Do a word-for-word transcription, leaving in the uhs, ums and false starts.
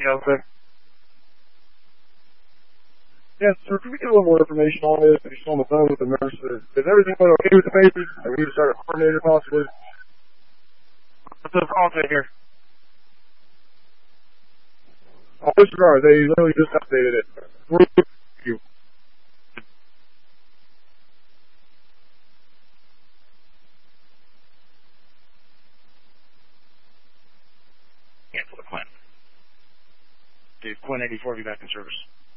Yeah, okay. Yes, sir, can we get a little more information on this? If you're on the phone with the nurse, is, is everything going okay with the patient? Have we started a coordinator possibly? What's the call here? Oh, disregard. They literally just updated it. Thank you. Cancel the Quinn. Dude, Quinn eighty-four, be back in service.